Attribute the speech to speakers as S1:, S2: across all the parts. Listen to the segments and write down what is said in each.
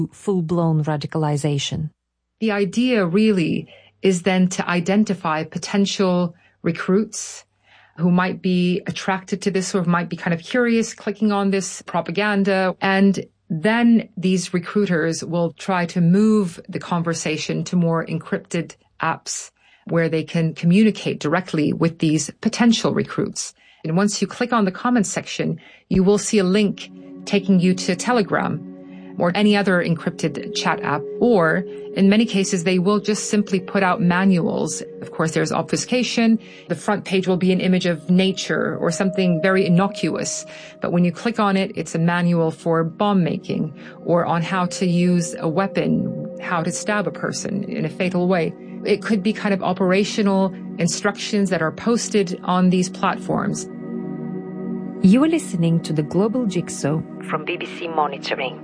S1: full-blown radicalization.
S2: The idea really is then to identify potential recruits who might be attracted to this or might be kind of curious, clicking on this propaganda. And then these recruiters will try to move the conversation to more encrypted apps where they can communicate directly with these potential recruits. And once you click on the comments section, you will see a link taking you to Telegram or any other encrypted chat app. Or in many cases, they will just simply put out manuals. Of course, there's obfuscation. The front page will be an image of nature or something very innocuous. But when you click on it, it's a manual for bomb making or on how to use a weapon, how to stab a person in a fatal way. It could be kind of operational instructions that are posted on these platforms.
S1: You are listening to the Global Jigsaw from BBC Monitoring.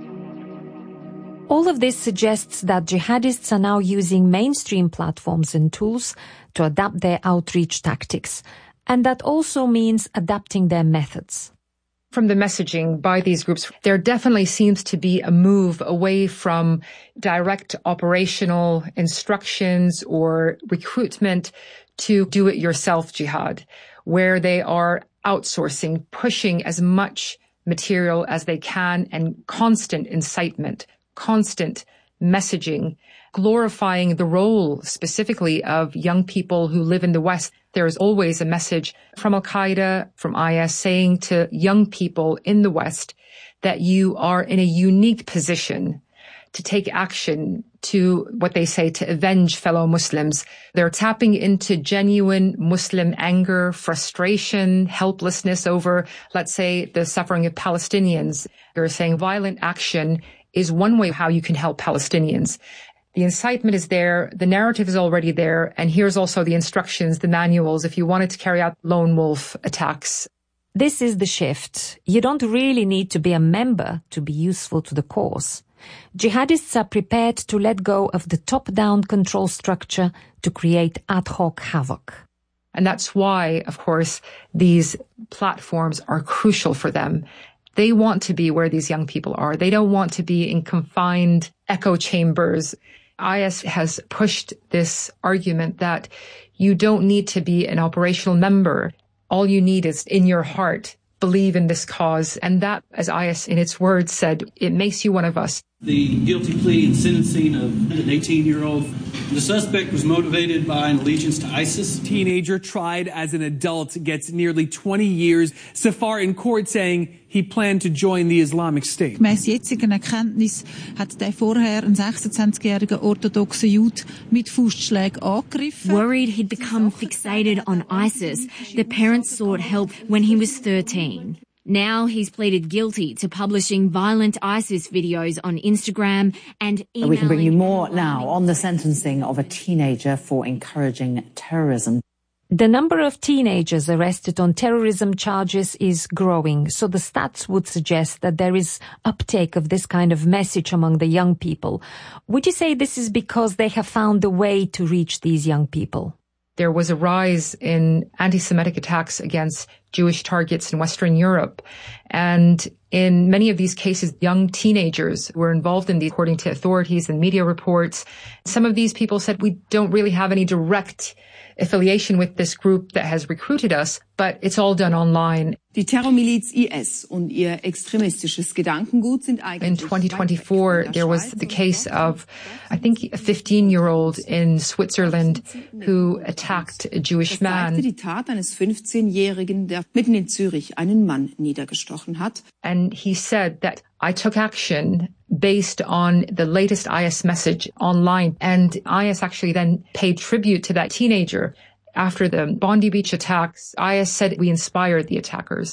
S1: All of this suggests that jihadists are now using mainstream platforms and tools to adapt their outreach tactics, and that also means adapting their methods.
S2: From the messaging by these groups, there definitely seems to be a move away from direct operational instructions or recruitment to do-it-yourself jihad, where they are outsourcing, pushing as much material as they can, and constant incitement, constant messaging, glorifying the role specifically of young people who live in the West. There is always a message from Al-Qaeda, from IS, saying to young people in the West that you are in a unique position to take action to what they say to avenge fellow Muslims. They're tapping into genuine Muslim anger, frustration, helplessness over, let's say, the suffering of Palestinians. They're saying violent action is one way how you can help Palestinians. The incitement is there, the narrative is already there, and here's also the instructions, the manuals, if you wanted to carry out lone wolf attacks.
S1: This is the shift. You don't really need to be a member to be useful to the cause. Jihadists are prepared to let go of the top-down control structure to create ad hoc havoc.
S2: And that's why, of course, these platforms are crucial for them. They want to be where these young people are. They don't want to be in confined echo chambers. IS has pushed this argument that you don't need to be an operational member. All you need is in your heart, believe in this cause. And that, as IS in its words said, it makes you one of us.
S3: The guilty plea and sentencing of an 18-year-old. The suspect was motivated by an allegiance to ISIS.
S4: Teenager tried as an adult gets nearly 20 years. Safar in court saying he planned to join the Islamic State.
S5: Gemäss jetzigen Erkenntnis hat der vorher ein 26-jähriger orthodoxer Jude mit Faustschlägen angegriffen.
S6: Worried he'd become fixated on ISIS, the parents sought help when he was 13. Now he's pleaded guilty to publishing violent ISIS videos on Instagram and emailing...
S7: We can bring you more now on the sentencing of a teenager for encouraging terrorism.
S1: The number of teenagers arrested on terrorism charges is growing, so the stats would suggest that there is uptake of this kind of message among the young people. Would you say this is because they have found a way to reach these young people?
S2: There was a rise in anti-Semitic attacks against Jewish targets in Western Europe. And in many of these cases, young teenagers were involved in these, according to authorities and media reports. Some of these people said, we don't really have any direct affiliation with this group that has recruited us, but it's all done online.
S8: Die Terrormiliz IS und ihr extremistisches Gedankengut sind eigentlich...
S2: In 2024, there was the case of, I think, a 15-year-old in Switzerland who attacked a Jewish man.
S8: Die Tat eines 15-Jährigen, der mitten in Zürich einen Mann niedergestochen hat.
S2: And he said that I took action based on the latest IS message online. And IS actually then paid tribute to that teenager. After the Bondi Beach attacks, IS said we inspired the attackers.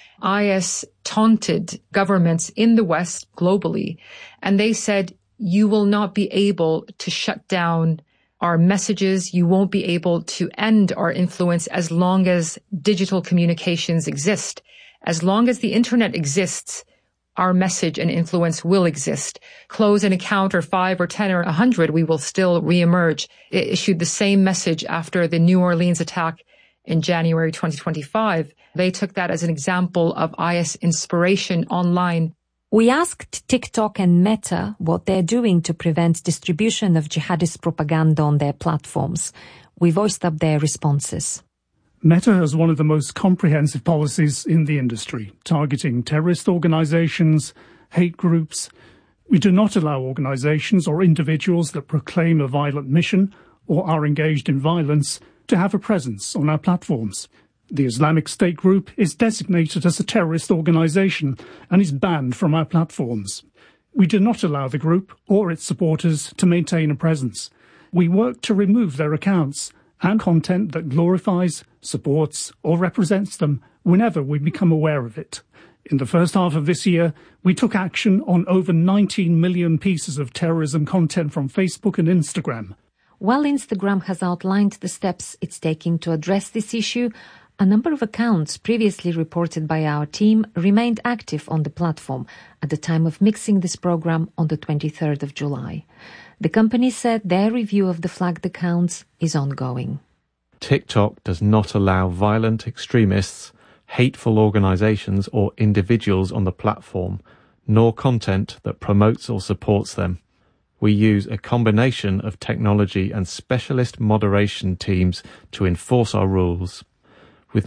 S2: IS taunted governments in the West globally, and they said, you will not be able to shut down our messages. You won't be able to end our influence as long as digital communications exist. As long as the internet exists, our message and influence will exist. Close an account or 5 or 10 or 100, we will still reemerge. It issued the same message after the New Orleans attack in January 2025. They took that as an example of IS inspiration online.
S1: We asked TikTok and Meta what they're doing to prevent distribution of jihadist propaganda on their platforms. We voiced up their responses.
S9: Meta has one of the most comprehensive policies in the industry, targeting terrorist organizations, hate groups. We do not allow organizations or individuals that proclaim a violent mission or are engaged in violence to have a presence on our platforms. The Islamic State group is designated as a terrorist organization and is banned from our platforms. We do not allow the group or its supporters to maintain a presence. We work to remove their accounts and content that glorifies, supports, or represents them whenever we become aware of it. In the first half of this year, we took action on over 19 million pieces of terrorism content from Facebook and Instagram.
S1: While Instagram has outlined the steps it's taking to address this issue, a number of accounts previously reported by our team remained active on the platform at the time of mixing this program on the 23rd of July. The company said their review of the flagged accounts is ongoing.
S10: TikTok does not allow violent extremists, hateful organizations or individuals on the platform, nor content that promotes or supports them. We use a combination of technology and specialist moderation teams to enforce our rules. With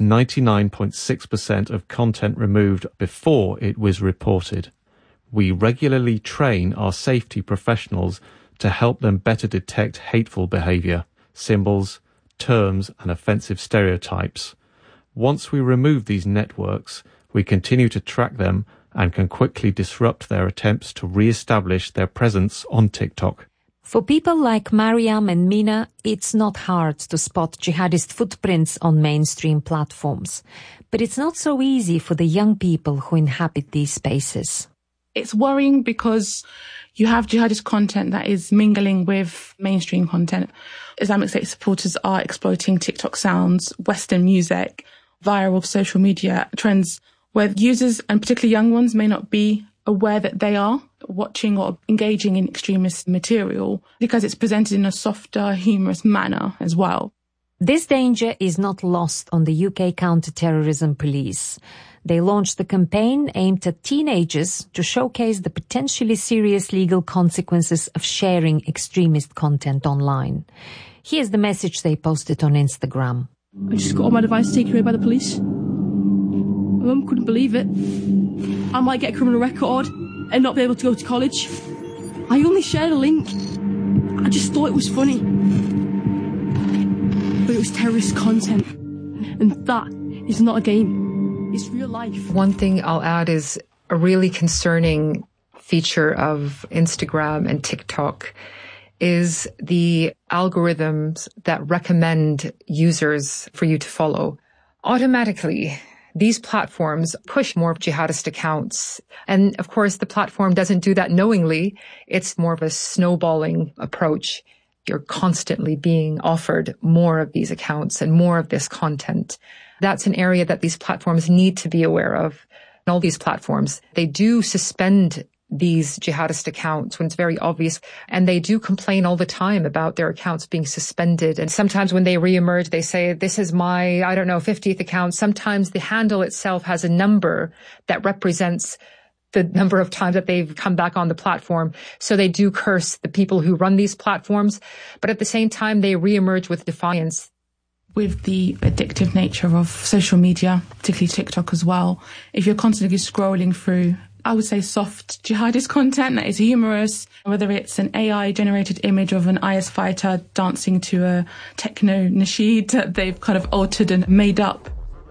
S10: 99.6% of content removed before it was reported. We regularly train our safety professionals to help them better detect hateful behavior, symbols, terms, and offensive stereotypes. Once we remove these networks, we continue to track them and can quickly disrupt their attempts to re-establish their presence on TikTok.
S1: For people like Mariam and Mina, it's not hard to spot jihadist footprints on mainstream platforms. But it's not so easy for the young people who inhabit these spaces.
S11: It's worrying because you have jihadist content that is mingling with mainstream content. Islamic State supporters are exploiting TikTok sounds, Western music, viral social media trends where users, and particularly young ones, may not be aware that they are watching or engaging in extremist material because it's presented in a softer, humorous manner as well.
S1: This danger is not lost on the UK counter-terrorism police. They launched a campaign aimed at teenagers to showcase the potentially serious legal consequences of sharing extremist content online. Here's the message they posted on Instagram.
S12: I just got all my devices taken away by the police. My mum couldn't believe it. I might get a criminal record and not be able to go to college. I only shared a link. I just thought it was funny. But it was terrorist content. And that is not a game. It's real life.
S2: One thing I'll add is a really concerning feature of Instagram and TikTok is the algorithms that recommend users for you to follow. Automatically, these platforms push more jihadist accounts. And of course, the platform doesn't do that knowingly. It's more of a snowballing approach. You're constantly being offered more of these accounts and more of this content. That's an area that these platforms need to be aware of. And all these platforms, they do suspend these jihadist accounts when it's very obvious. And they do complain all the time about their accounts being suspended. And sometimes when they reemerge, they say, this is my, 50th account. Sometimes the handle itself has a number that represents the number of times that they've come back on the platform. So they do curse the people who run these platforms. But at the same time, they reemerge with defiance.
S11: With the addictive nature of social media, particularly TikTok as well, if you're constantly scrolling through, I would say soft jihadist content that is humorous, whether it's an AI-generated image of an IS fighter dancing to a techno nasheed that they've kind of altered and made up.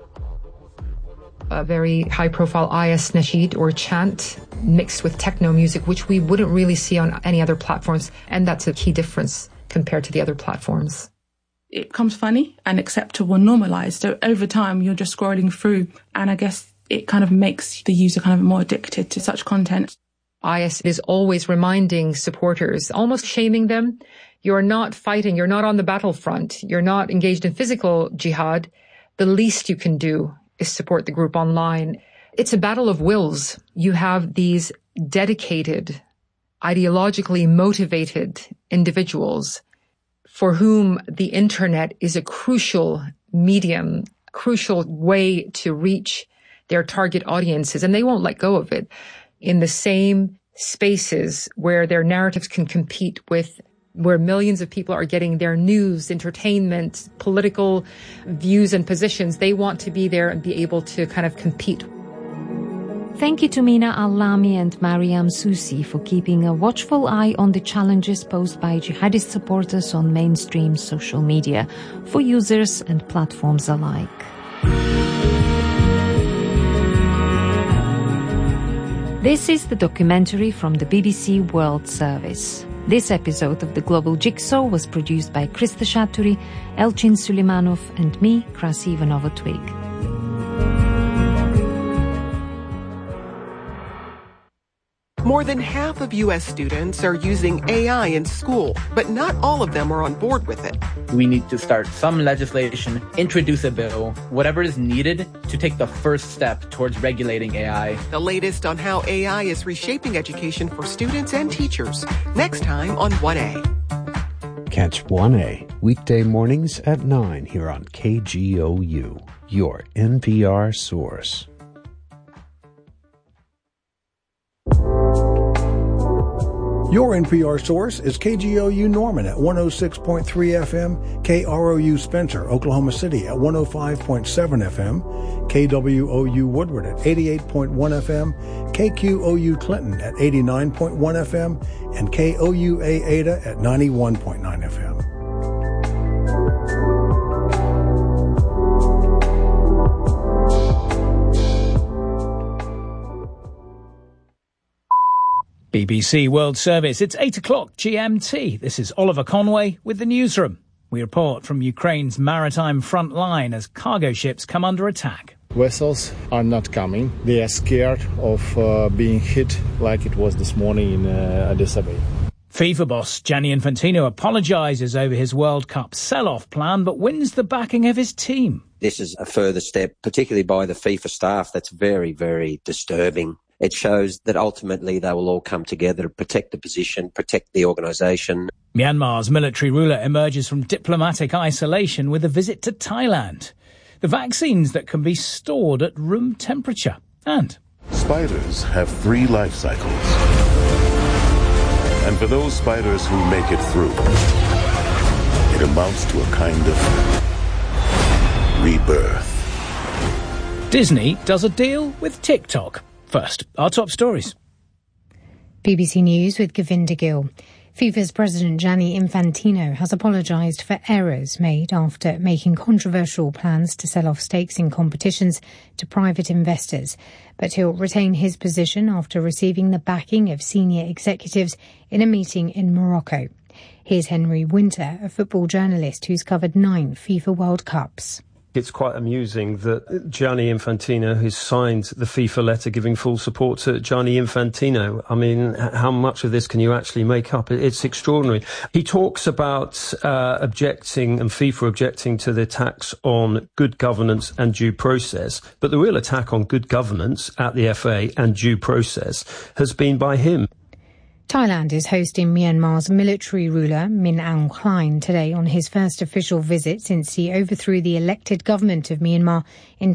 S2: A very high-profile IS nasheed or chant mixed with techno music, which we wouldn't really see on any other platforms. And that's a key difference compared to the other platforms.
S11: It becomes funny and acceptable and normalized. So over time, you're just scrolling through, and I guess it kind of makes the user kind of more addicted to such content.
S2: IS is always reminding supporters, almost shaming them. You're not fighting. You're not on the battlefront. You're not engaged in physical jihad. The least you can do is support the group online. It's a battle of wills. You have these dedicated, ideologically motivated individuals for whom the internet is a crucial medium, crucial way to reach their target audiences, and they won't let go of it. in the same spaces where their narratives can compete with where millions of people are getting their news, entertainment, political views and positions. They want to be there and be able to kind of compete.
S1: Thank you to Mina Al-Lami and Mariam Susi for keeping a watchful eye on the challenges posed by jihadist supporters on mainstream social media for users and platforms alike. This is the documentary from the BBC World Service. This episode of the Global Jigsaw was produced by Krista Shaturi, Elchin Sulimanov, and me, Krasi Ivanova-Twig.
S13: More than half of U.S. students are using AI in school, but not all of them are on board with it.
S14: We need to start some legislation, introduce a bill, whatever is needed to take the first step towards regulating AI.
S13: The latest on how AI is reshaping education for students and teachers. Next time on 1A.
S15: Catch 1A weekday mornings at 9 here on KGOU, your NPR source.
S16: Your NPR source is KGOU Norman at 106.3 FM, KROU Spencer, Oklahoma City at 105.7 FM, KWOU Woodward at 88.1 FM, KQOU Clinton at 89.1 FM, and KOUA Ada at 91.9 FM.
S17: BBC World Service. It's 8 o'clock GMT. This is Oliver Conway with the newsroom. We report from Ukraine's maritime front line as cargo ships come under attack.
S18: Vessels are not coming. They are scared of being hit like it was this morning in Odessa Bay.
S17: FIFA boss Gianni Infantino apologises over his World Cup sell-off plan but wins the backing of his team.
S19: This is a further step, particularly by the FIFA staff, that's very, very disturbing. It shows that ultimately they will all come together to protect the position, protect the organisation.
S17: Myanmar's military ruler emerges from diplomatic isolation with a visit to Thailand. The vaccines that can be stored at room temperature. And
S20: spiders have 3 life cycles. And for those spiders who make it through, it amounts to a kind of rebirth.
S17: Disney does a deal with TikTok. First, our top stories.
S21: BBC News with Govinda Gill. FIFA's president Gianni Infantino has apologised for errors made after making controversial plans to sell off stakes in competitions to private investors. But he'll retain his position after receiving the backing of senior executives in a meeting in Morocco. Here's Henry Winter, a football journalist who's covered 9 FIFA World Cups.
S22: It's quite amusing that Gianni Infantino has signed the FIFA letter giving full support to Gianni Infantino. I mean, how much of this can you actually make up? It's extraordinary. He talks about objecting and FIFA objecting to the attacks on good governance and due process. But the real attack on good governance at the FA and due process has been by him.
S21: Thailand is hosting Myanmar's military ruler Min Aung Hlaing today on his first official visit since he overthrew the elected government of Myanmar in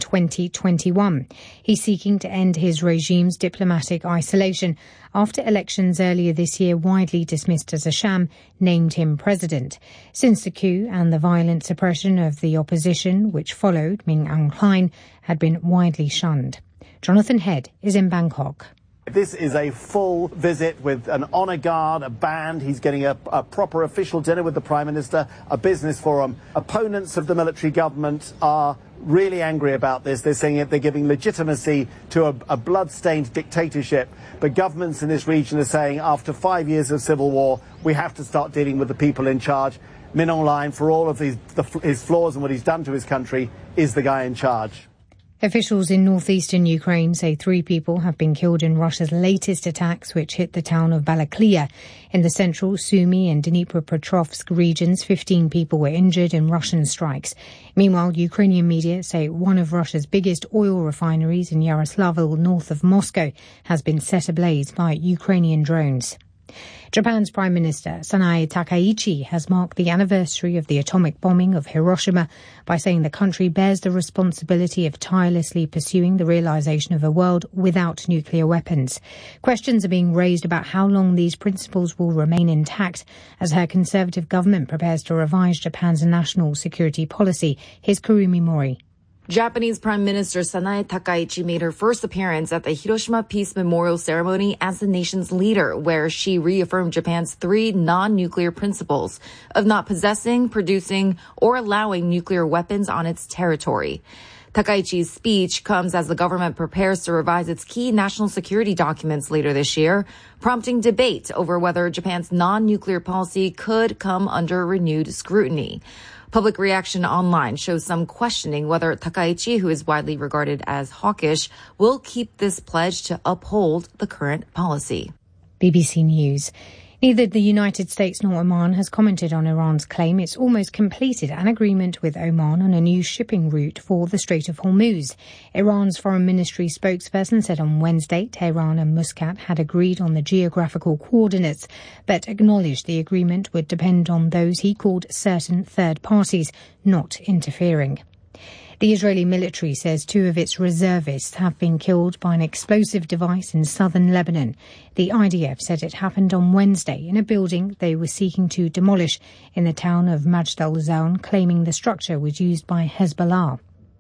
S21: 2021. He's seeking to end his regime's diplomatic isolation after elections earlier this year, widely dismissed as a sham, named him president. Since the coup and the violent suppression of the opposition, which followed, Min Aung Hlaing had been widely shunned. Jonathan Head is in Bangkok.
S23: This is a full visit with an honour guard, a band. He's getting a proper official dinner with the Prime Minister, a business forum. Opponents of the military government are really angry about this. They're saying they're giving legitimacy to a blood-stained dictatorship. But governments in this region are saying after 5 years of civil war, we have to start dealing with the people in charge. Min Aung Hlaing, for all of his flaws and what he's done to his country, is the guy in charge.
S21: Officials in northeastern Ukraine say 3 people have been killed in Russia's latest attacks, which hit the town of Balaklia. In the central Sumy and Dnipropetrovsk regions, 15 people were injured in Russian strikes. Meanwhile, Ukrainian media say one of Russia's biggest oil refineries in Yaroslavl, north of Moscow, has been set ablaze by Ukrainian drones. Japan's Prime Minister Sanae Takaichi has marked the anniversary of the atomic bombing of Hiroshima by saying the country bears the responsibility of tirelessly pursuing the realization of a world without nuclear weapons. Questions are being raised about how long these principles will remain intact as her Conservative government prepares to revise Japan's national security policy. Here's Kurumi Mori.
S3: Japanese Prime Minister Sanae Takaichi made her first appearance at the Hiroshima Peace Memorial Ceremony as the nation's leader, where she reaffirmed Japan's 3 non-nuclear principles of not possessing, producing, or allowing nuclear weapons on its territory. Takaichi's speech comes as the government prepares to revise its key national security documents later this year, prompting debate over whether Japan's non-nuclear policy could come under renewed scrutiny. Public reaction online shows some questioning whether Takaichi, who is widely regarded as hawkish, will keep this pledge to uphold the current policy.
S21: BBC News. Neither the United States nor Oman has commented on Iran's claim it's almost completed an agreement with Oman on a new shipping route for the Strait of Hormuz. Iran's foreign ministry spokesperson said on Wednesday Tehran and Muscat had agreed on the geographical coordinates, but acknowledged the agreement would depend on those he called certain third parties not interfering. The Israeli military says 2 of its reservists have been killed by an explosive device in southern Lebanon. The IDF said it happened on Wednesday in a building they were seeking to demolish in the town of Majd al-Zaun, claiming the structure was used by Hezbollah.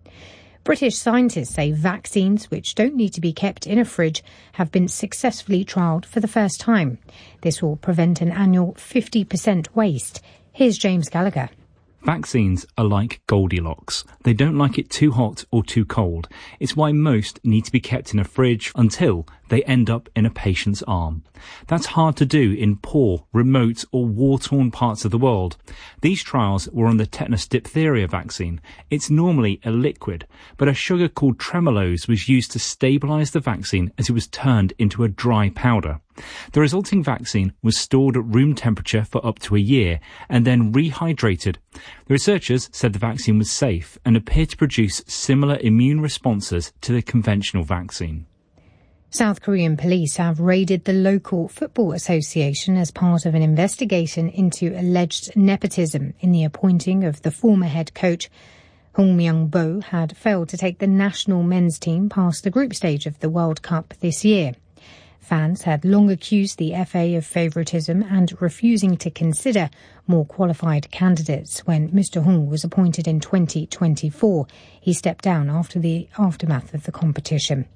S21: British scientists say vaccines, which don't need to be kept in a fridge, have been successfully trialled for the first time. This will prevent an annual 50% waste. Here's James Gallagher.
S4: Vaccines are like Goldilocks. They don't like it too hot or too cold. It's why most need to be kept in a fridge until they end up in a patient's arm. That's hard to do in poor, remote or war-torn parts of the world. These trials were on the tetanus diphtheria vaccine. It's normally a liquid, but a sugar called tremulose was used to stabilise the vaccine as it was turned into a dry powder. The resulting vaccine was stored at room temperature for up to a year and then rehydrated. The researchers said the vaccine was safe and appeared to produce similar immune responses to the conventional vaccine.
S21: South Korean police have raided the local football association as part of an investigation into alleged nepotism in the appointing of the former head coach. Hong Myung-bo had failed to take the national men's team past the group stage of the World Cup this year. Fans had long accused the FA of favouritism and refusing to consider more qualified candidates when Mr Hong was appointed in 2024. He stepped down after the aftermath of the competition.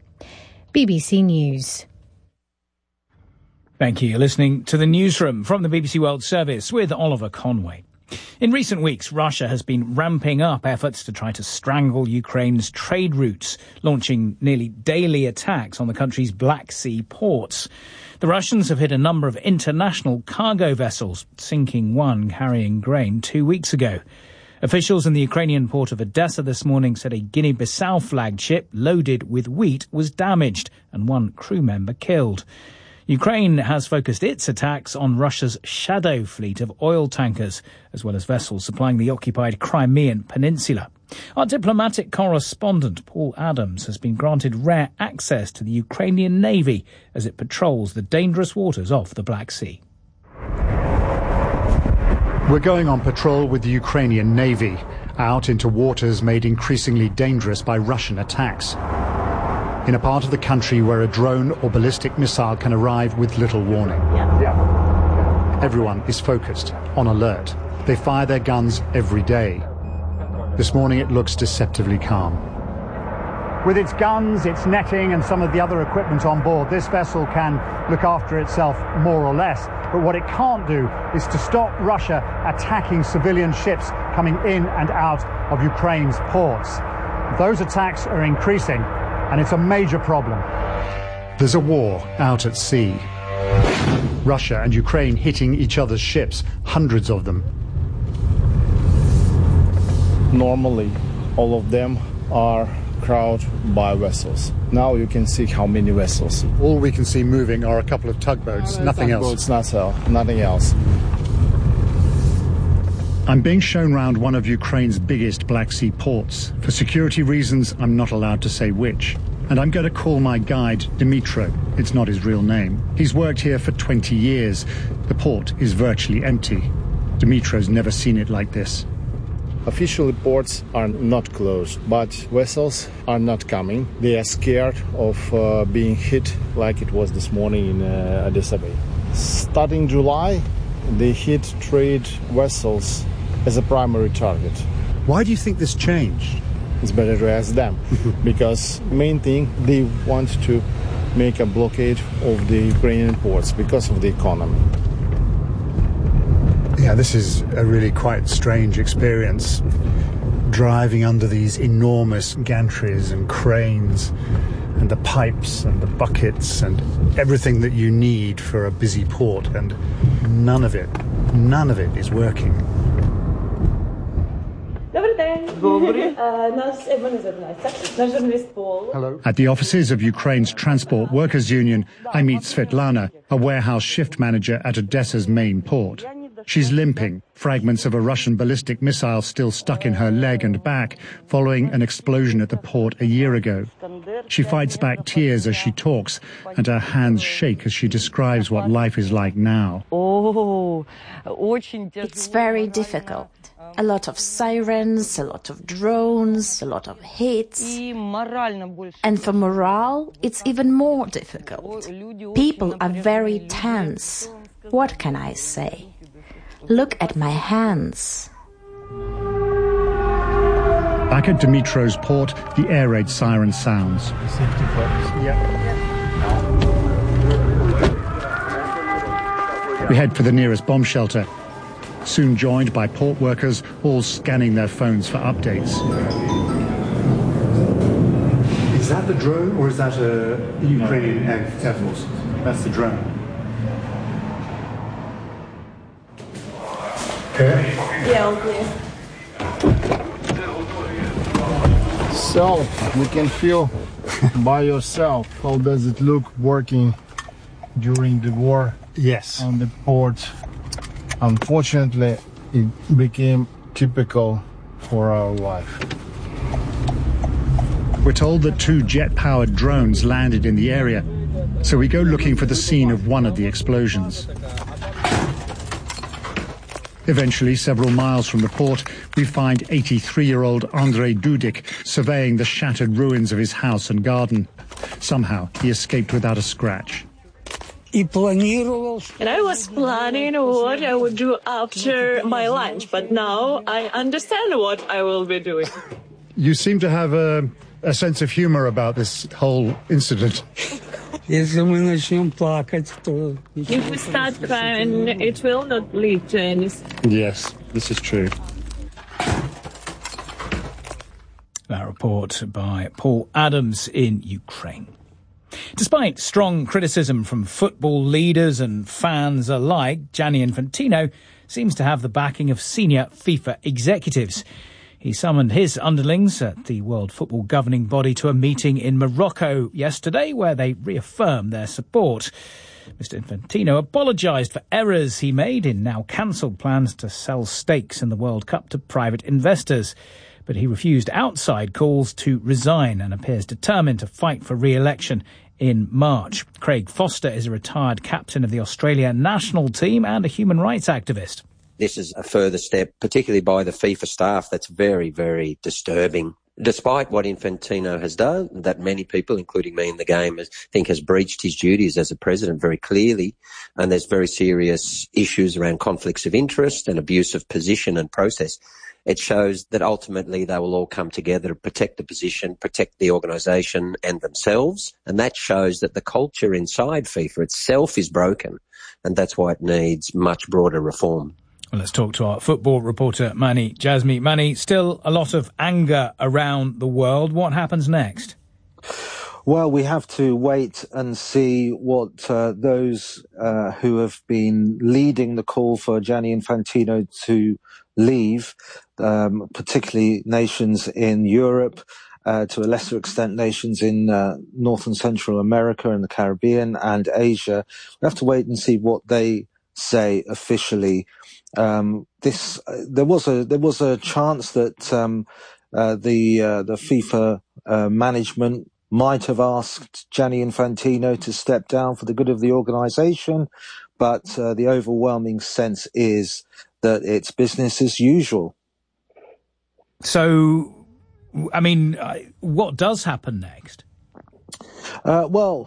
S21: BBC News.
S17: Thank you. You're listening to the Newsroom from the BBC World Service with Oliver Conway. In recent weeks, Russia has been ramping up efforts to try to strangle Ukraine's trade routes, launching nearly daily attacks on the country's Black Sea ports. The Russians have hit a number of international cargo vessels, sinking one carrying grain 2 weeks ago. Officials in the Ukrainian port of Odessa this morning said a Guinea-Bissau flagged ship loaded with wheat was damaged and one crew member killed. Ukraine has focused its attacks on Russia's shadow fleet of oil tankers, as well as vessels supplying the occupied Crimean Peninsula. Our diplomatic correspondent, Paul Adams, has been granted rare access to the Ukrainian Navy as it patrols the dangerous waters off the Black Sea.
S5: We're going on patrol with the Ukrainian Navy, out into waters made increasingly dangerous by Russian attacks. In a part of the country where a drone or ballistic missile can arrive with little warning. Everyone is focused, on alert. They fire their guns every day. This morning it looks deceptively calm. With its guns, its netting and some of the other equipment on board, this vessel can look after itself more or less. But what it can't do is to stop Russia attacking civilian ships coming in and out of Ukraine's ports. Those attacks are increasing, and it's a major problem. There's a war out at sea. Russia and Ukraine hitting each other's ships, hundreds of them.
S18: Normally, all of them are crowded by vessels. Now you can see how many vessels.
S5: All we can see moving are a couple of tugboats, nothing else.
S18: Nothing else.
S5: I'm being shown round one of Ukraine's biggest Black Sea ports. For security reasons, I'm not allowed to say which. And I'm going to call my guide Dimitro. It's not his real name. He's worked here for 20 years. The port is virtually empty. Dimitro's never seen it like this.
S18: Officially, ports are not closed, but vessels are not coming. They are scared of being hit like it was this morning in Addis Ababa. Starting July, they hit trade vessels as a primary target.
S5: Why do you think this changed?
S18: It's better to ask them, because main thing, they want to make a blockade of the Ukrainian ports because of the economy.
S5: Yeah, this is a really quite strange experience, driving under these enormous gantries and cranes and the pipes and the buckets and everything that you need for a busy port, and none of it is working. Hello. At the offices of Ukraine's Transport Workers Union, I meet Svetlana, a warehouse shift manager at Odessa's main port. She's limping, fragments of a Russian ballistic missile still stuck in her leg and back following an explosion at the port a year ago. She fights back tears as she talks, and her hands shake as she describes what life is like now.
S6: It's very difficult. A lot of sirens, a lot of drones, a lot of hits. And for morale, it's even more difficult. People are very tense. What can I say? Look at my hands.
S5: Back at Dimitro's port, the air raid siren sounds. We head for the nearest bomb shelter, soon joined by port workers, all scanning their phones for updates. Is that the drone, or is that a Ukrainian Air Force? That's the drone. Okay.
S6: Yeah, all clear.
S18: So, you can feel by yourself how does it look working during the war.
S5: Yes.
S18: On the port. Unfortunately, it became typical for our life.
S5: We're told that 2 jet-powered drones landed in the area, so we go looking for the scene of one of the explosions. Eventually, several miles from the port, we find 83-year-old Andrei Dudik surveying the shattered ruins of his house and garden. Somehow, he escaped without a scratch.
S7: And I was planning what I would do after my lunch, but now I understand what I will be doing.
S5: You seem to have a sense of humor about this whole incident.
S7: If we start crying, it will not lead to anything.
S5: Yes, this is true.
S17: That report by Paul Adams in Ukraine. Despite strong criticism from football leaders and fans alike, Gianni Infantino seems to have the backing of senior FIFA executives. He summoned his underlings at the World Football Governing Body to a meeting in Morocco yesterday where they reaffirmed their support. Mr. Infantino apologised for errors he made in now cancelled plans to sell stakes in the World Cup to private investors. But he refused outside calls to resign and appears determined to fight for re-election in March. Craig Foster is a retired captain of the Australia national team and a human rights activist.
S19: This is a further step, particularly by the FIFA staff, that's very, very disturbing. Despite what Infantino has done, that many people, including me in the game, think has breached his duties as a president very clearly, and there's very serious issues around conflicts of interest and abuse of position and process. It shows that ultimately they will all come together to protect the position, protect the organisation and themselves, and that shows that the culture inside FIFA itself is broken, and that's why it needs much broader reform.
S17: Well, let's talk to our football reporter, Mani Jazmi. Mani, still a lot of anger around the world. What happens next?
S8: Well, we have to wait and see what those who have been leading the call for Gianni Infantino to leave, particularly nations in Europe, to a lesser extent nations in North and Central America and the Caribbean and Asia. We have to wait and see what they say officially. There was a chance that the FIFA management might have asked Gianni Infantino to step down for the good of the organisation, but the overwhelming sense is that it's business as usual.
S17: So, I mean, what does happen next?
S8: The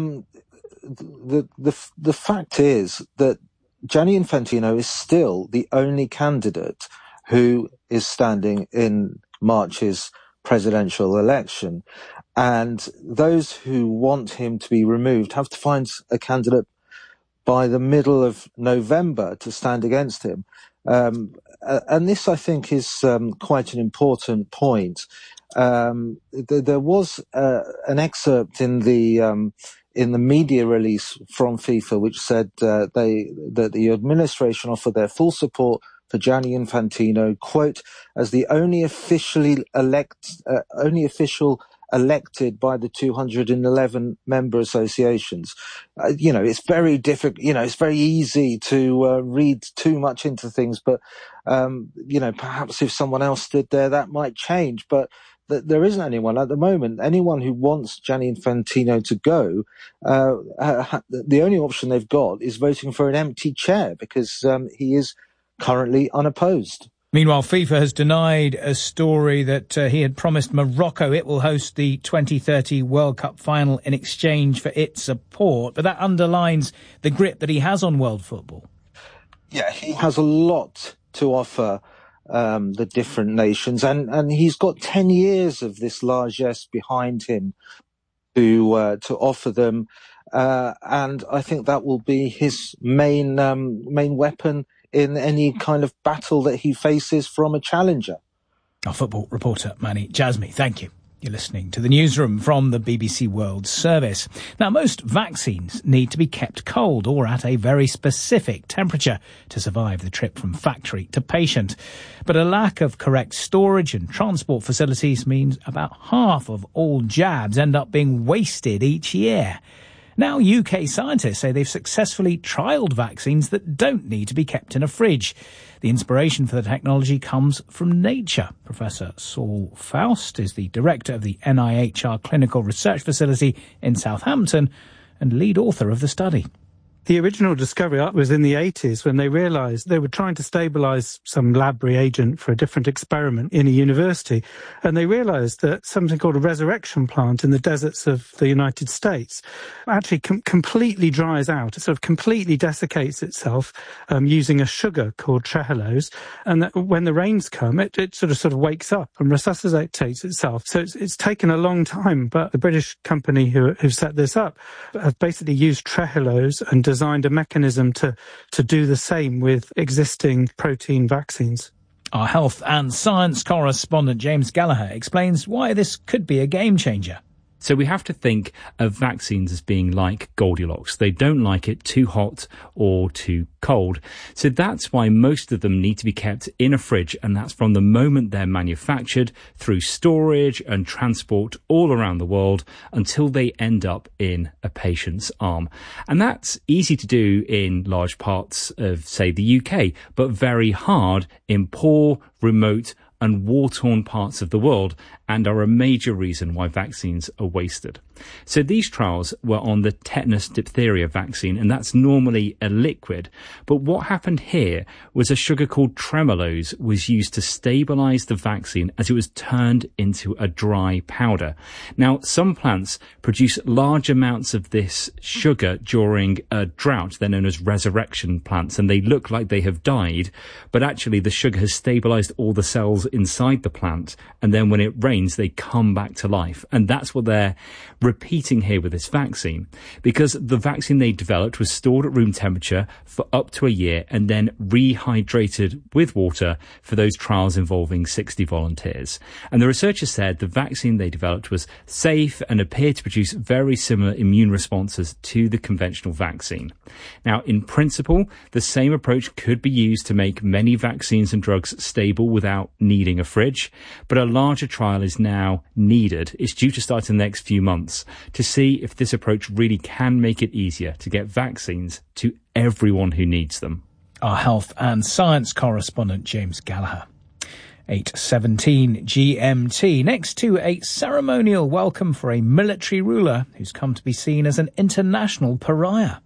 S8: fact is that Gianni Infantino is still the only candidate who is standing in March's presidential election. And those who want him to be removed have to find a candidate by the middle of November to stand against him. And this, I think, is quite an important point. There was an excerpt in the media release from FIFA which said that the administration offered their full support for Gianni Infantino, quote, as the only official elected by the 211 member associations. It's very difficult. It's very easy to read too much into things, but perhaps if someone else stood there, that might change. But there isn't anyone at the moment. Anyone who wants Gianni Infantino to go, the only option they've got is voting for an empty chair because he is currently unopposed.
S17: Meanwhile, FIFA has denied a story that he had promised Morocco it will host the 2030 World Cup final in exchange for its support. But that underlines the grip that he has on world football.
S8: Yeah, he has a lot to offer the different nations, and he's got 10 years of this largesse behind him to offer them, and I think that will be his main weapon in any kind of battle that he faces from a challenger.
S17: Our football reporter, Mani Jasmi, thank you. You're listening to the newsroom from the BBC World Service. Now, most vaccines need to be kept cold or at a very specific temperature to survive the trip from factory to patient. But a lack of correct storage and transport facilities means about half of all jabs end up being wasted each year. Now, UK scientists say they've successfully trialled vaccines that don't need to be kept in a fridge. The inspiration for the technology comes from nature. Professor Saul Faust is the director of the NIHR Clinical Research Facility in Southampton and lead author of the study.
S9: The original discovery was in the 80s when they realised they were trying to stabilise some lab reagent for a different experiment in a university. And they realised that something called a resurrection plant in the deserts of the United States actually completely dries out. It sort of completely desiccates itself using a sugar called trehalose. And that when the rains come, it sort of wakes up and resuscitates itself. So it's taken a long time, but the British company who set this up have basically used trehalose and designed a mechanism to do the same with existing protein vaccines.
S17: Our health and science correspondent James Gallagher explains why this could be a game changer.
S4: So we have to think of vaccines as being like Goldilocks. They don't like it too hot or too cold. So that's why most of them need to be kept in a fridge, and that's from the moment they're manufactured through storage and transport all around the world until they end up in a patient's arm. And that's easy to do in large parts of, say, the UK, but very hard in poor, remote and war-torn parts of the world, and are a major reason why vaccines are wasted. So these trials were on the tetanus diphtheria vaccine, and that's normally a liquid. But what happened here was a sugar called tremulose was used to stabilize the vaccine as it was turned into a dry powder. Now, some plants produce large amounts of this sugar during a drought. They're known as resurrection plants, and they look like they have died, but actually the sugar has stabilized all the cells inside the plant, and then when it rains, they come back to life. And that's what they're repeating here with this vaccine, because the vaccine they developed was stored at room temperature for up to a year and then rehydrated with water for those trials involving 60 volunteers. And the researchers said the vaccine they developed was safe and appeared to produce very similar immune responses to the conventional vaccine. Now, in principle, the same approach could be used to make many vaccines and drugs stable without needing a fridge, but a larger trial is now needed. It's due to start in the next few months to see if this approach really can make it easier to get vaccines to everyone who needs them.
S17: Our health and science correspondent, James Gallagher. 8:17 GMT. Next to a ceremonial welcome for a military ruler who's come to be seen as an international pariah.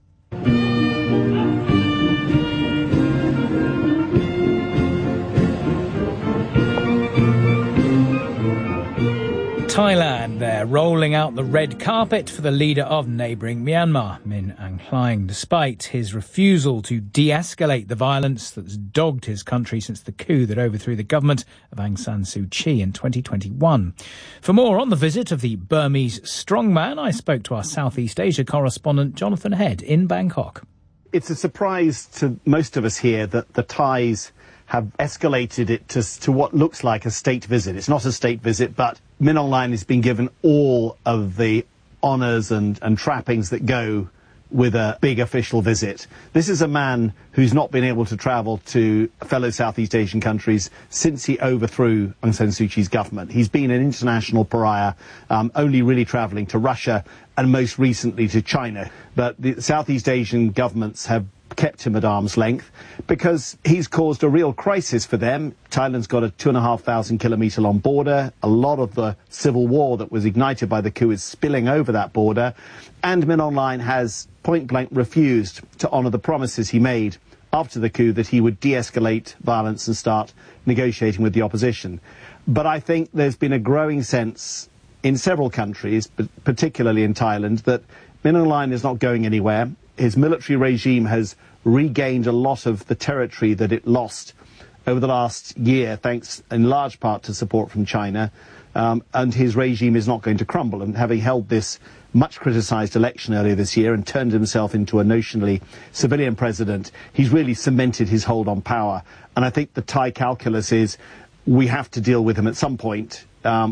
S17: Thailand, they're rolling out the red carpet for the leader of neighbouring Myanmar, Min Aung Hlaing, despite his refusal to de-escalate the violence that's dogged his country since the coup that overthrew the government of Aung San Suu Kyi in 2021. For more on the visit of the Burmese strongman, I spoke to our Southeast Asia correspondent Jonathan Head in Bangkok.
S23: It's a surprise to most of us here that the Thais have escalated it to what looks like a state visit. It's not a state visit, but Min Aung Hlaing has been given all of the honours and trappings that go with a big official visit. This is a man who's not been able to travel to fellow Southeast Asian countries since he overthrew Aung San Suu Kyi's government. He's been an international pariah, only really travelling to Russia and most recently to China. But the Southeast Asian governments have kept him at arm's length because he's caused a real crisis for them. Thailand's got a 2,500 kilometre long border. A lot of the civil war that was ignited by the coup is spilling over that border. And Min Aung Hlaing has point-blank refused to honour the promises he made after the coup that he would de-escalate violence and start negotiating with the opposition. But I think there's been a growing sense in several countries, but particularly in Thailand, that Min Aung Hlaing is not going anywhere. His military regime has regained a lot of the territory that it lost over the last year, thanks in large part to support from China, and his regime is not going to crumble. And having held this much criticised election earlier this year and turned himself into a notionally civilian president, he's really cemented his hold on power. And I think the Thai calculus is we have to deal with him at some point.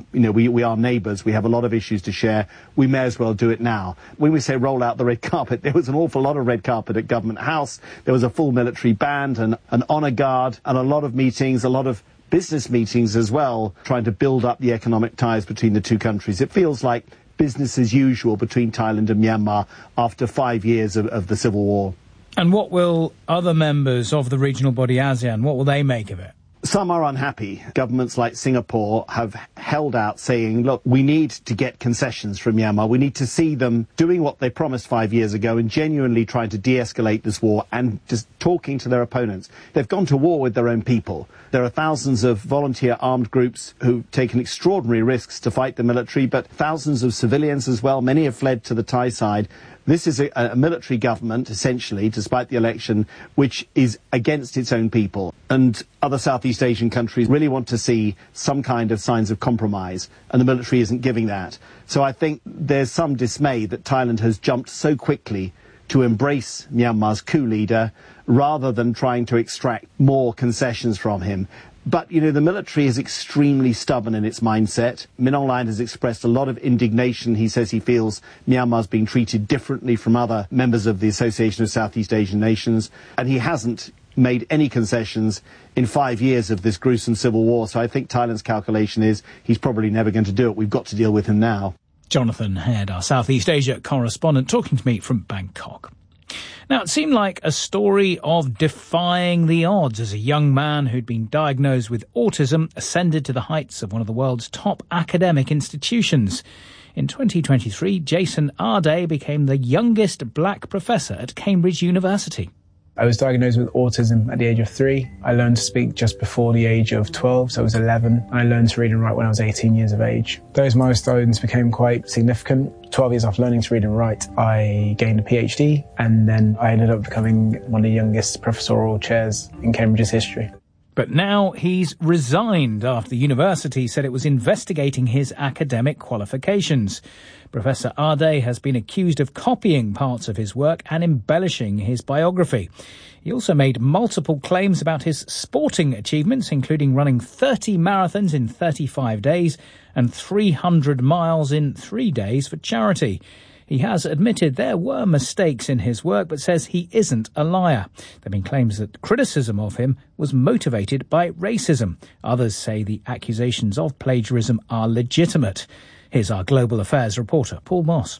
S23: We are neighbours. We have a lot of issues to share. We may as well do it now. When we say roll out the red carpet, there was an awful lot of red carpet at Government House. There was a full military band and an honour guard and a lot of meetings, a lot of business meetings as well, trying to build up the economic ties between the two countries. It feels like business as usual between Thailand and Myanmar after 5 years of the civil war.
S17: And what will other members of the regional body ASEAN, what will they make of it?
S23: Some are unhappy. Governments like Singapore have held out saying, look, we need to get concessions from Myanmar. We need to see them doing what they promised 5 years ago and genuinely trying to de-escalate this war and just talking to their opponents. They've gone to war with their own people. There are thousands of volunteer armed groups who've taken extraordinary risks to fight the military, but thousands of civilians as well. Many have fled to the Thai side. This is a military government, essentially, despite the election, which is against its own people. And other Southeast Asian countries really want to see some kind of signs of compromise, and the military isn't giving that. So I think there's some dismay that Thailand has jumped so quickly to embrace Myanmar's coup leader rather than trying to extract more concessions from him. But, the military is extremely stubborn in its mindset. Min Aung Hlaing has expressed a lot of indignation. He says he feels Myanmar's being treated differently from other members of the Association of Southeast Asian Nations. And he hasn't made any concessions in 5 years of this gruesome civil war. So I think Thailand's calculation is he's probably never going to do it. We've got to deal with him now.
S17: Jonathan Head, our Southeast Asia correspondent, talking to me from Bangkok. Now, it seemed like a story of defying the odds as a young man who'd been diagnosed with autism ascended to the heights of one of the world's top academic institutions. In 2023, Jason Arday became the youngest black professor at Cambridge University.
S10: I was diagnosed with autism at the age of 3. I learned to speak just before the age of 12, so I was 11. I learned to read and write when I was 18 years of age. Those milestones became quite significant. 12 years after learning to read and write, I gained a PhD, and then I ended up becoming one of the youngest professorial chairs in Cambridge's history.
S17: But now he's resigned after the university said it was investigating his academic qualifications. Professor Arday has been accused of copying parts of his work and embellishing his biography. He also made multiple claims about his sporting achievements, including running 30 marathons in 35 days and 300 miles in 3 days for charity. He has admitted there were mistakes in his work, but says he isn't a liar. There have been claims that criticism of him was motivated by racism. Others say the accusations of plagiarism are legitimate. Here's our Global Affairs reporter, Paul Moss.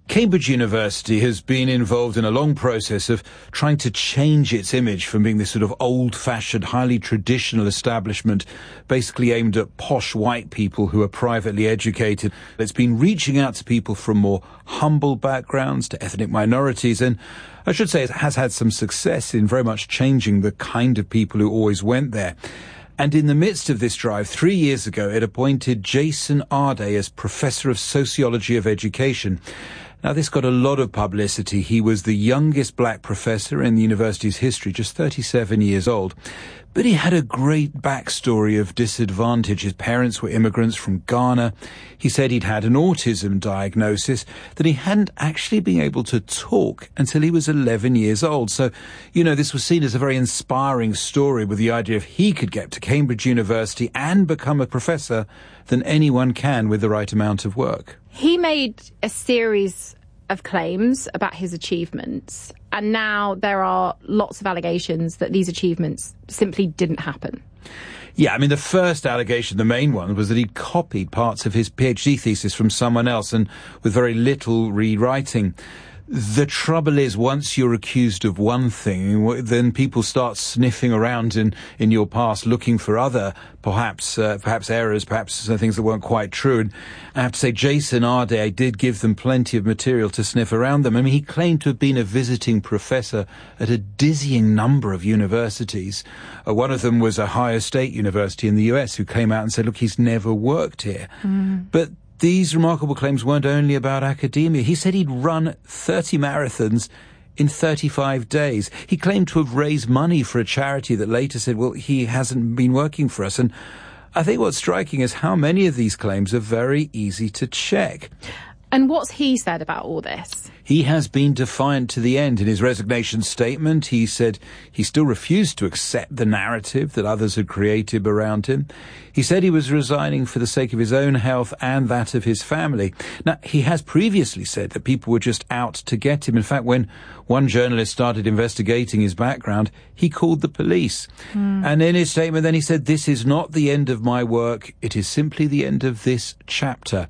S2: Cambridge University has been involved in a long process of trying to change its image from being this sort of old-fashioned, highly traditional establishment, basically aimed at posh white people who are privately educated. It's been reaching out to people from more humble backgrounds, to ethnic minorities, and I should say it has had some success in very much changing the kind of people who always went there. And in the midst of this drive, 3 years ago, it appointed Jason Arday as Professor of Sociology of Education. Now, this got a lot of publicity. He was the youngest black professor in the university's history, just 37 years old. But he had a great backstory of disadvantage. His parents were immigrants from Ghana. He said he'd had an autism diagnosis, that he hadn't actually been able to talk until he was 11 years old. So, this was seen as a very inspiring story, with the idea if he could get to Cambridge University and become a professor, then anyone can with the right amount of work.
S11: He made a series of claims about his achievements, and now there are lots of allegations that these achievements simply didn't happen.
S2: Yeah, I mean, the first allegation, the main one, was that he'd copied parts of his PhD thesis from someone else, and with very little rewriting. The trouble is, once you're accused of one thing, then people start sniffing around in your past, looking for other, perhaps errors, perhaps things that weren't quite true. And I have to say, Jason Arday did give them plenty of material to sniff around them. I mean, he claimed to have been a visiting professor at a dizzying number of universities. One of them was Ohio State University in the US, who came out and said, look, he's never worked here. But these remarkable claims weren't only about academia. He said he'd run 30 marathons in 35 days. He claimed to have raised money for a charity that later said, well, he hasn't been working for us. And I think what's striking is how many of these claims are very easy to check.
S11: And what's he said about all this?
S2: He has been defiant to the end. In his resignation statement, he said he still refused to accept the narrative that others had created around him. He said he was resigning for the sake of his own health and that of his family. Now, he has previously said that people were just out to get him. In fact, when one journalist started investigating his background, he called the police. And in his statement then he said, this is not the end of my work. It is simply the end of this chapter.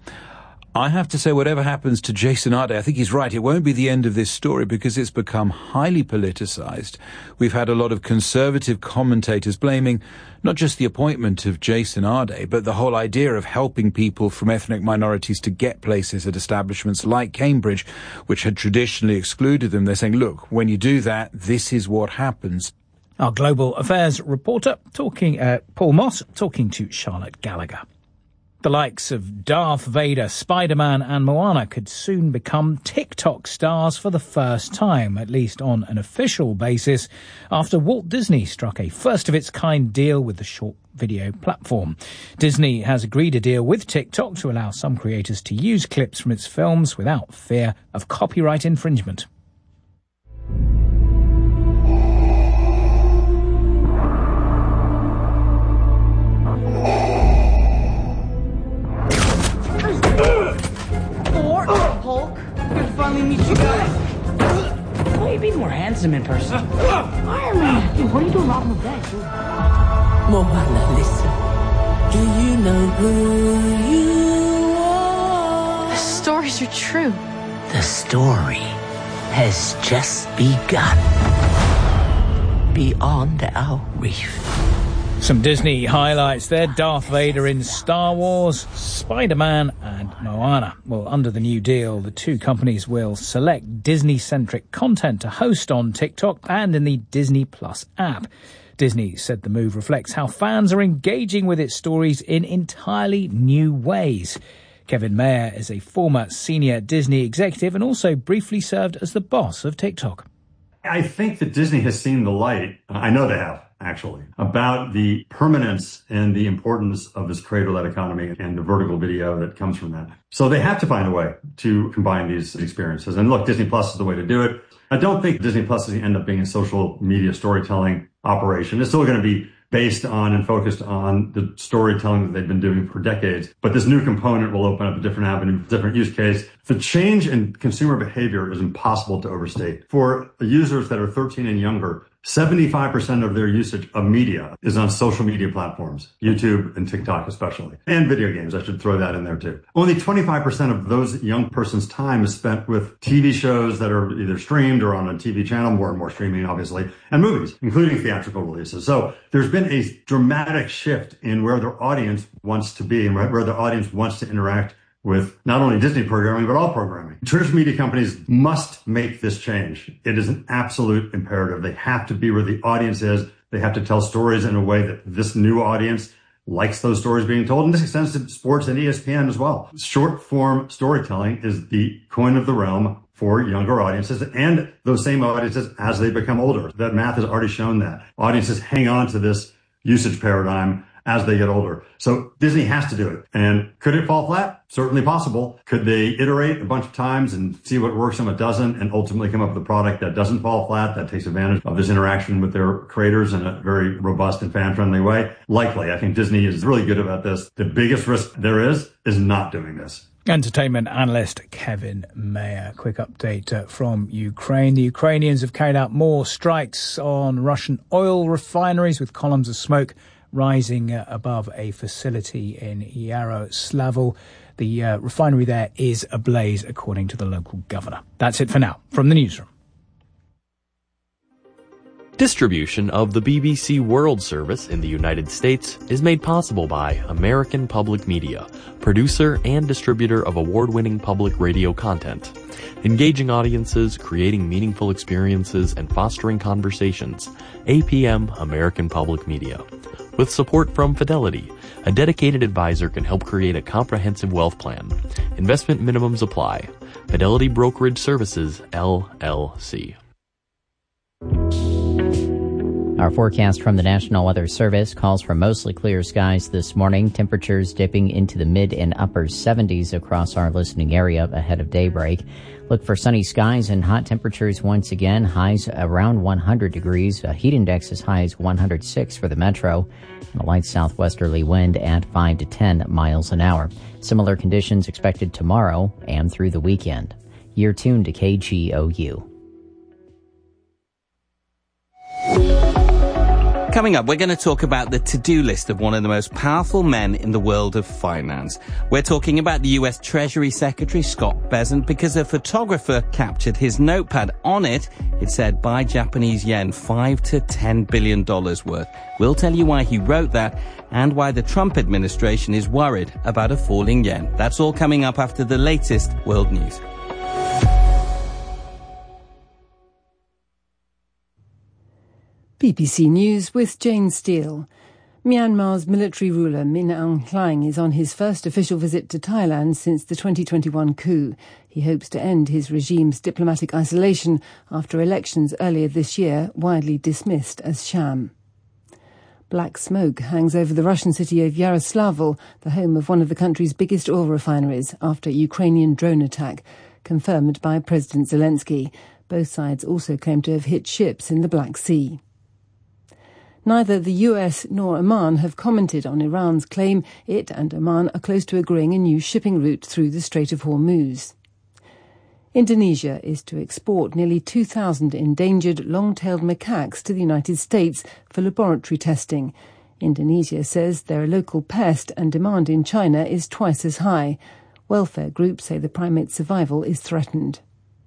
S2: I have to say, whatever happens to Jason Arday, I think he's right. It won't be the end of this story because it's become highly politicized. We've had a lot of conservative commentators blaming not just the appointment of Jason Arday, but the whole idea of helping people from ethnic minorities to get places at establishments like Cambridge, which had traditionally excluded them. They're saying, look, when you do that, this is what happens.
S17: Our global affairs reporter, Paul Moss, talking to Charlotte Gallagher. The likes of Darth Vader, Spider-Man and Moana could soon become TikTok stars for the first time, at least on an official basis, after Walt Disney struck a first-of-its-kind deal with the short video platform. Disney has agreed a deal with TikTok to allow some creators to use clips from its films without fear of copyright infringement.
S12: Hulk, good to finally meet you guys. Well, you'd be more handsome in person. Iron Man! Dude, what are you doing robbing the bank, dude?
S24: Moana, listen. Do you know who you are?
S11: The stories are true.
S24: The story has just begun. Beyond our reef.
S17: Some Disney highlights there. Darth Vader in Star Wars, Spider-Man and Moana. Well, under the new deal, the two companies will select Disney-centric content to host on TikTok and in the Disney Plus app. Disney said the move reflects how fans are engaging with its stories in entirely new ways. Kevin Mayer is a former senior Disney executive and also briefly served as the boss of TikTok.
S25: I think that Disney has seen the light. I know they have, actually, about the permanence and the importance of this creator-led economy and the vertical video that comes from that. So they have to find a way to combine these experiences. And look, Disney Plus is the way to do it. I don't think Disney Plus is going to end up being a social media storytelling operation. It's still going to be based on and focused on the storytelling that they've been doing for decades. But this new component will open up a different avenue, different use case. The change in consumer behavior is impossible to overstate. For users that are 13 and younger, 75% of their usage of media is on social media platforms, YouTube and TikTok especially, and video games. I should throw that in there too. Only 25% of those young person's time is spent with TV shows that are either streamed or on a TV channel, more and more streaming, obviously, and movies, including theatrical releases. So there's been a dramatic shift in where their audience wants to be and where their audience wants to interact with not only Disney programming, but all programming. Traditional media companies must make this change. It is an absolute imperative. They have to be where the audience is. They have to tell stories in a way that this new audience likes those stories being told. And this extends to sports and ESPN as well. Short form storytelling is the coin of the realm for younger audiences and those same audiences as they become older. That math has already shown that. Audiences hang on to this usage paradigm as they get older. So Disney has to do it. And could it fall flat? Certainly possible. Could they iterate a bunch of times and see what works and what doesn't and ultimately come up with a product that doesn't fall flat, that takes advantage of this interaction with their creators in a very robust and fan-friendly way? Likely. I think Disney is really good about this. The biggest risk there is not doing this.
S17: Entertainment analyst Kevin Mayer. Quick update from Ukraine. The Ukrainians have carried out more strikes on Russian oil refineries with columns of smoke rising above a facility in Yaroslavl. The refinery there is ablaze, according to the local governor. That's it for now from the newsroom.
S1: Distribution of the BBC World Service in the United States is made possible by American Public Media, producer and distributor of award-winning public radio content. Engaging audiences, creating meaningful experiences, and fostering conversations. APM American Public Media. With support from Fidelity, a dedicated advisor can help create a comprehensive wealth plan. Investment minimums apply. Fidelity Brokerage Services, LLC.
S13: Our forecast from the National Weather Service calls for mostly clear skies this morning, temperatures dipping into the mid and upper 70s across our listening area ahead of daybreak. Look for sunny skies and hot temperatures once again, highs around 100 degrees, a heat index as high as 106 for the metro, and a light southwesterly wind at 5 to 10 miles an hour. Similar conditions expected tomorrow and through the weekend. You're tuned to KGOU.
S14: Coming up, we're going to talk about the to-do list of one of the most powerful men in the world of finance. We're talking about the US Treasury Secretary, Scott Bessent, because a photographer captured his notepad. On it, it said, buy Japanese yen, $5 to $10 billion worth. We'll tell you why he wrote that and why the Trump administration is worried about a falling yen. That's all coming up after the latest world news.
S15: BBC News with Jane Steele. Myanmar's military ruler Min Aung Hlaing is on his first official visit to Thailand since the 2021 coup. He hopes to end his regime's diplomatic isolation after elections earlier this year widely dismissed as sham. Black smoke hangs over the Russian city of Yaroslavl, the home of one of the country's biggest oil refineries, after a Ukrainian drone attack, confirmed by President Zelensky. Both sides also claim to have hit ships in the Black Sea. Neither the US nor Oman have commented on Iran's claim it and Oman are close to agreeing a new shipping route through the Strait of Hormuz. Indonesia is to export nearly 2,000 endangered long-tailed macaques to the United States for laboratory testing. Indonesia says they're a local pest and demand in China is twice as high. Welfare groups say the primate's survival is threatened.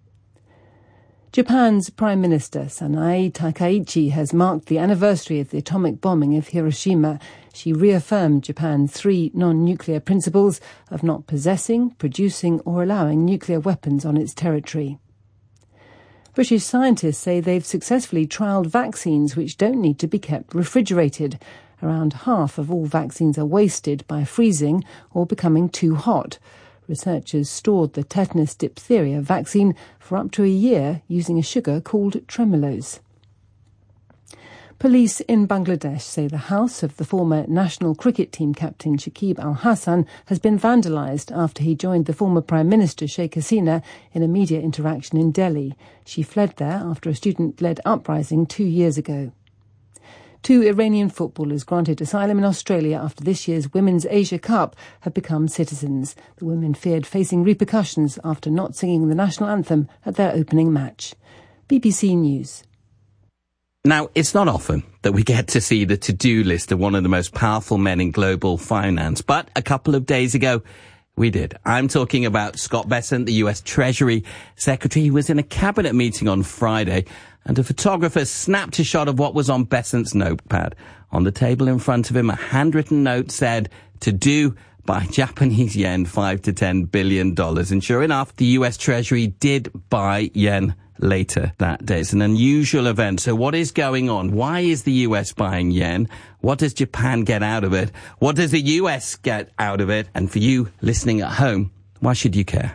S15: Japan's Prime Minister Sanae Takaichi has marked the anniversary of the atomic bombing of Hiroshima. She reaffirmed Japan's 3 non-nuclear principles of not possessing, producing or allowing nuclear weapons on its territory. British scientists say they've successfully trialled vaccines which don't need to be kept refrigerated. Around half of all vaccines are wasted by freezing or becoming too hot. Researchers stored the tetanus diphtheria vaccine for up to a year using a sugar called tremulose. Police in Bangladesh say the house of the former national cricket team captain Shakib Al Hasan has been vandalised after he joined the former Prime Minister Sheikh Hasina in a media interaction in Delhi. She fled there after a student-led uprising 2 years ago. 2 Iranian footballers granted asylum in Australia after this year's Women's Asia Cup have become citizens. The women feared facing repercussions after not singing the national anthem at their opening match. BBC News.
S14: Now, it's not often that we get to see the to-do list of one of the most powerful men in global finance, but a couple of days ago, we did. I'm talking about Scott Bessent, the US Treasury Secretary. He was in a cabinet meeting on Friday, and a photographer snapped a shot of what was on Bessent's notepad. On the table in front of him, a handwritten note said, "To do by Japanese yen, $5 to $10 billion. And sure enough, the US Treasury did buy yen later that day. It's an unusual event. So what is going on? Why is the US buying yen? What does Japan get out of it? What does the US get out of it? And for you listening at home, why should you care?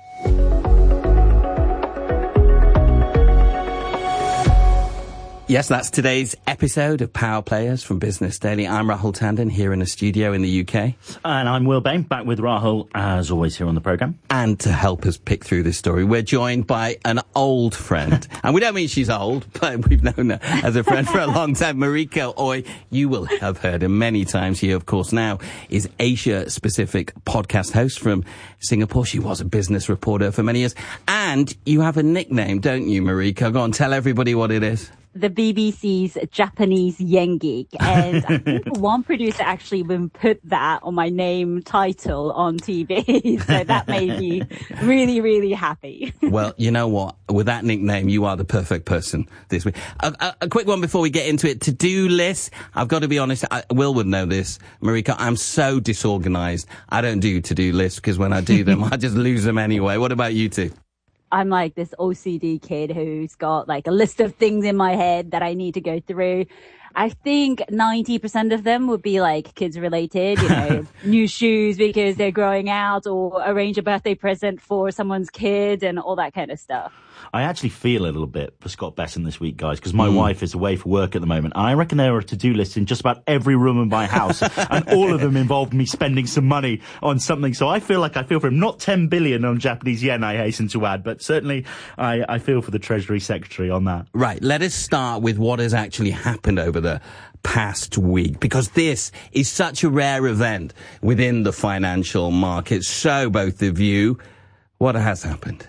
S14: Yes, that's today's episode of Power Players from Business Daily. I'm Rahul Tandon here in a studio in the UK.
S3: And I'm Will Bain, back with Rahul, as always, here on the programme.
S14: And to help us pick through this story, we're joined by an old friend. And we don't mean she's old, but we've known her as a friend for a long time. Mariko Ooi, you will have heard her many times. She, of course, now is Asia-specific podcast host from Singapore. She was a business reporter for many years. And you have a nickname, don't you, Mariko? Go on, tell everybody what it is.
S16: The BBC's Japanese yen geek, and I think one producer actually even put that on my name title on TV, so that made me really, really happy.
S14: Well, you know what? With that nickname, you are the perfect person this week. A quick one before we get into it. To-do list. I've got to be honest, Will would know this. Mariko, I'm so disorganized. I don't do to-do lists because when I do them, I just lose them anyway. What about you two?
S16: I'm like this OCD kid who's got like a list of things in my head that I need to go through. I think 90% of them would be like kids related, you know, new shoes because they're growing out, or arrange a birthday present for someone's kid and all that kind of stuff.
S3: I actually feel a little bit for Scott Bessent this week, guys, because my wife is away for work at the moment. I reckon there are to-do lists in just about every room in my house, and all of them involve me spending some money on something. So I feel for him. Not 10 billion on Japanese yen, I hasten to add, but certainly I feel for the Treasury Secretary on that.
S14: Right. Let us start with what has actually happened over the past week, because this is such a rare event within the financial markets. So both of you, what has happened?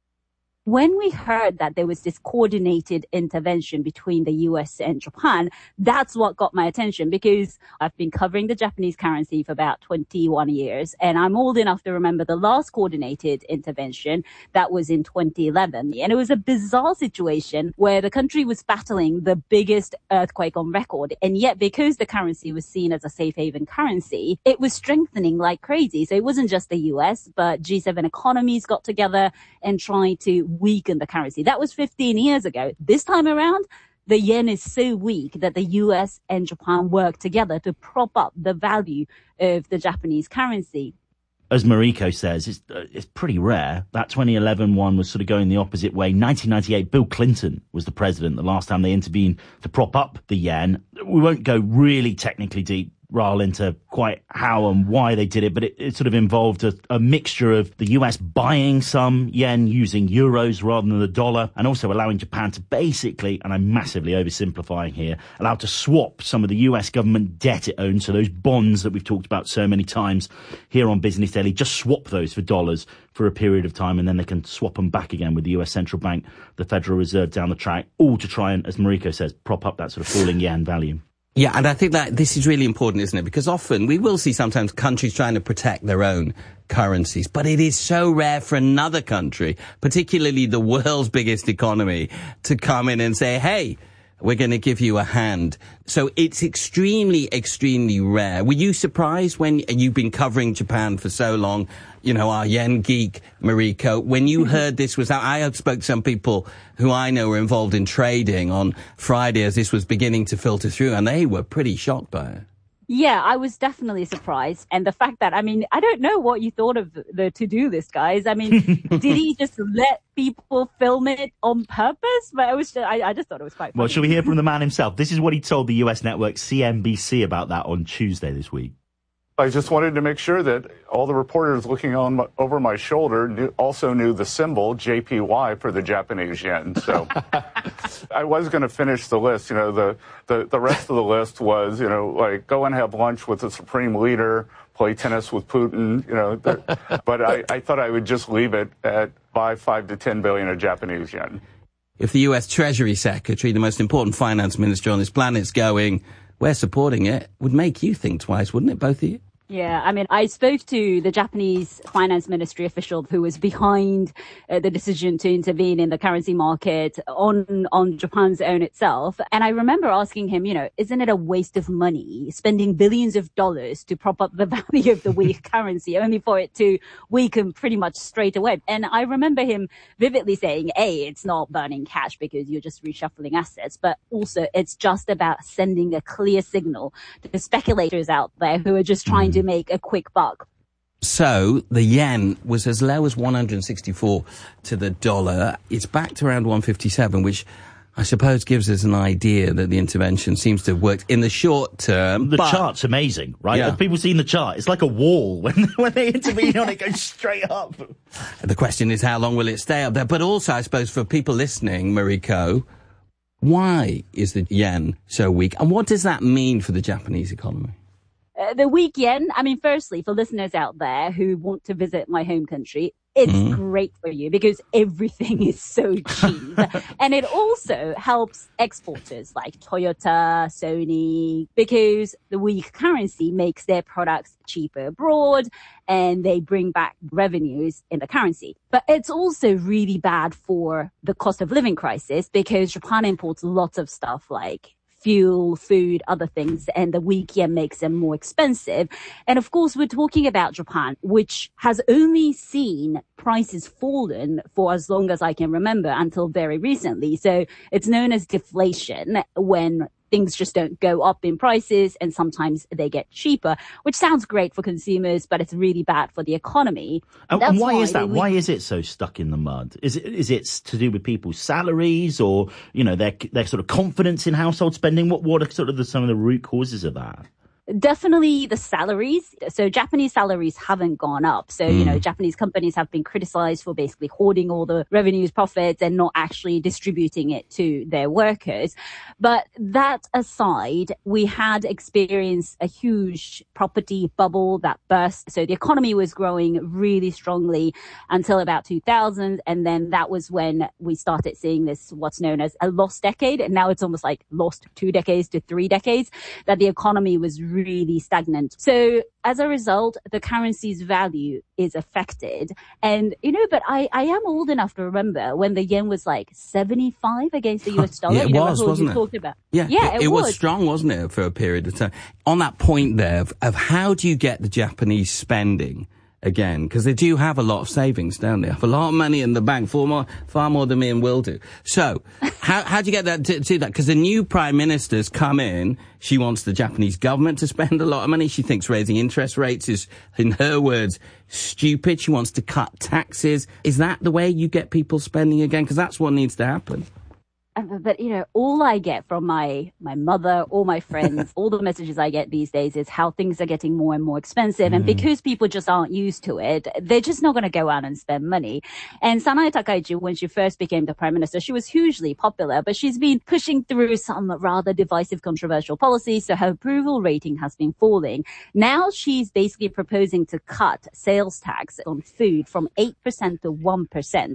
S16: When we heard that there was this coordinated intervention between the US and Japan, that's what got my attention, because I've been covering the Japanese currency for about 21 years, and I'm old enough to remember the last coordinated intervention. That was in 2011. And it was a bizarre situation where the country was battling the biggest earthquake on record. And yet, because the currency was seen as a safe haven currency, it was strengthening like crazy. So it wasn't just the US, but G7 economies got together and tried to weaken the currency. That was 15 years ago. This time around, the yen is so weak that the US and Japan work together to prop up the value of the Japanese currency.
S3: As Mariko says, it's pretty rare. That 2011 one was sort of going the opposite way. 1998, Bill Clinton was the president the last time they intervened to prop up the yen. We won't go really technically deep, Rahul, into quite how and why they did it, but it sort of involved a mixture of the US buying some yen using euros rather than the dollar, and also allowing Japan to basically, and I'm massively oversimplifying here, allowed to swap some of the US government debt it owns, so those bonds that we've talked about so many times here on Business Daily, just swap those for dollars for a period of time, and then they can swap them back again with the US Central Bank, the Federal Reserve down the track, all to try and, as Mariko says, prop up that sort of falling yen value.
S14: Yeah, and I think that this is really important, isn't it? Because often we will see sometimes countries trying to protect their own currencies, but it is so rare for another country, particularly the world's biggest economy, to come in and say, hey, we're going to give you a hand. So it's extremely, extremely rare. Were you surprised when you've been covering Japan for so long, you know, our yen geek, Mariko, when you heard this was out? I spoke to some people who I know were involved in trading on Friday as this was beginning to filter through, and they were pretty shocked by it.
S16: Yeah, I was definitely surprised. And the fact that, I mean, I don't know what you thought of the to-do list, guys. I mean, did he just let people film it on purpose? But it was just, I just thought it was quite funny.
S3: Well, shall we hear from the man himself? This is what he told the US network CNBC about that on Tuesday this week.
S20: I just wanted to make sure that all the reporters looking over my shoulder also knew the symbol JPY for the Japanese yen. So I was going to finish the list. You know, the rest of the list was, you know, like go and have lunch with the supreme leader, play tennis with Putin. You know, but I thought I would just leave it at buy 5 to 10 billion of Japanese yen.
S14: if the US Treasury Secretary, the most important finance minister on this planet, is going, we're supporting it, would make you think twice, wouldn't it, both of you?
S16: Yeah, I mean, I spoke to the Japanese finance ministry official who was behind the decision to intervene in the currency market on Japan's own itself. And I remember asking him, isn't it a waste of money spending billions of dollars to prop up the value of the weak currency only for it to weaken pretty much straight away? And I remember him vividly saying, A, it's not burning cash because you're just reshuffling assets, but also it's just about sending a clear signal to the speculators out there who are just trying to make a quick buck.
S14: So the yen was as low as 164 to the dollar. It's back to around 157, which I suppose gives us an idea that the intervention seems to have worked in the short term.
S3: The chart's amazing, right?
S14: Yeah.
S3: Have people seen the chart? It's like a wall. When they intervene on it, goes straight up.
S14: The question is, how long will it stay up there? But also, I suppose, for people listening, Mariko, why is the yen so weak? And what does that mean for the Japanese economy?
S16: The weak yen, I mean, firstly, for listeners out there who want to visit my home country, it's great for you because everything is so cheap. And it also helps exporters like Toyota, Sony, because the weak currency makes their products cheaper abroad and they bring back revenues in the currency. But it's also really bad for the cost of living crisis because Japan imports lots of stuff like fuel, food, other things, and the weak yen makes them more expensive. And of course, we're talking about Japan, which has only seen prices fallen for as long as I can remember until very recently. So it's known as deflation when things just don't go up in prices and sometimes they get cheaper, which sounds great for consumers, but it's really bad for the economy.
S3: And why is that? Why is it so stuck in the mud? Is it to do with people's salaries or, their sort of confidence in household spending? What are sort of some of the root causes of that?
S16: Definitely the salaries. So Japanese salaries haven't gone up. So, Japanese companies have been criticized for basically hoarding all the revenues, profits, and not actually distributing it to their workers. But that aside, we had experienced a huge property bubble that burst. So the economy was growing really strongly until about 2000. And then that was when we started seeing this, what's known as a lost decade. And now it's almost like lost 2 decades to 3 decades that the economy was really stagnant. So as a result, the currency's value is affected. And, but I am old enough to remember when the yen was like 75 against the US dollar.
S14: Yeah, it was, wasn't it?
S16: Talked about.
S14: Yeah, it was strong, wasn't it, for a period of time? On that point there of how do you get the Japanese spending again, because they do have a lot of savings, don't they? Have a lot of money in the bank, far more than me and Will do. So, how do you get that to do that? Because the new prime minister's come in. She wants the Japanese government to spend a lot of money. She thinks raising interest rates is, in her words, stupid. She wants to cut taxes. Is that the way you get people spending again? Because that's what needs to happen.
S16: But, all I get from my mother, all my friends, all the messages I get these days is how things are getting more and more expensive. And because people just aren't used to it, they're just not going to go out and spend money. And Sanae Takaichi, when she first became the prime minister, she was hugely popular, but she's been pushing through some rather divisive, controversial policies. So her approval rating has been falling. Now she's basically proposing to cut sales tax on food from 8% to 1%.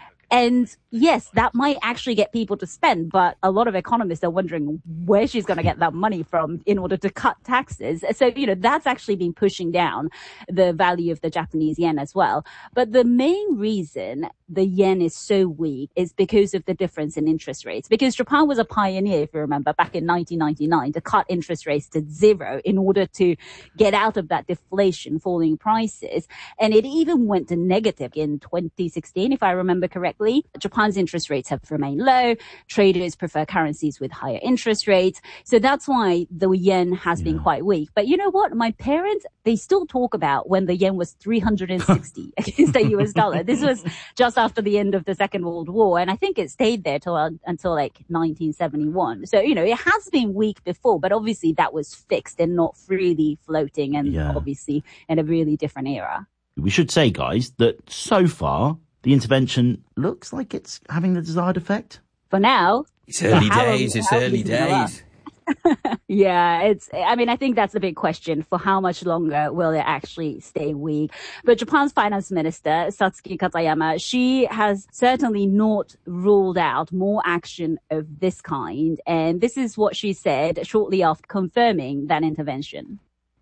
S16: And yes, that might actually get people to spend, but a lot of economists are wondering where she's going to get that money from in order to cut taxes. So, that's actually been pushing down the value of the Japanese yen as well. But the main reason the yen is so weak is because of the difference in interest rates. Because Japan was a pioneer, if you remember, back in 1999 to cut interest rates to zero in order to get out of that deflation, falling prices. And it even went to negative in 2016, if I remember correctly. Japan's interest rates have remained low. Traders prefer currencies with higher interest rates. So that's why the yen has been quite weak. But you know what? My parents, they still talk about when the yen was 360 against the US dollar. This was just after the end of the Second World War. And I think it stayed there until like 1971. So, it has been weak before, but obviously that was fixed and not freely floating and obviously in a really different era.
S3: We should say, guys, that so far, the intervention looks like it's having the desired effect.
S16: For now.
S14: It's early days.
S16: Yeah, I think that's a big question. For how much longer will it actually stay weak? But Japan's finance minister, Satsuki Katayama, she has certainly not ruled out more action of this kind. And this is what she said shortly after confirming that intervention.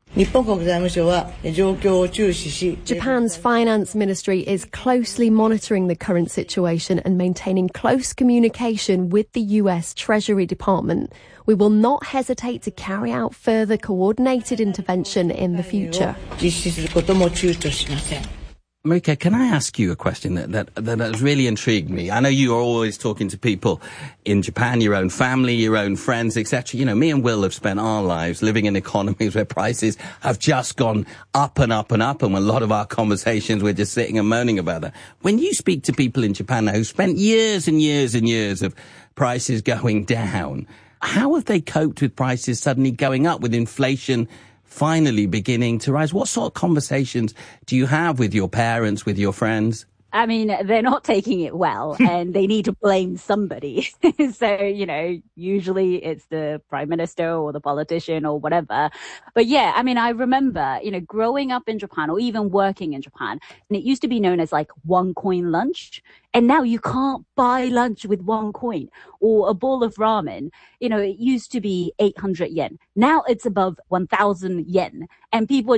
S6: Japan's finance ministry is closely monitoring the current situation and maintaining close communication with the US Treasury Department. We will not hesitate to carry out further coordinated intervention in the future.
S14: Marika, can I ask you a question that has really intrigued me? I know you are always talking to people in Japan, your own family, your own friends, etc. You know, me and Will have spent our lives living in economies where prices have just gone up and up and up, and a lot of our conversations we're just sitting and moaning about that. When you speak to people in Japan who spent years and years and years of prices going down, how have they coped with prices suddenly going up, with inflation finally beginning to rise? What sort of conversations do you have with your parents, with your friends?
S16: I mean, they're not taking it well, and they need to blame somebody. So, usually it's the prime minister or the politician or whatever. But yeah, I mean, I remember, growing up in Japan or even working in Japan, and it used to be known as like 1 coin lunch. And now you can't buy lunch with 1 coin, or a bowl of ramen. It used to be 800 yen. Now it's above 1,000 yen. And people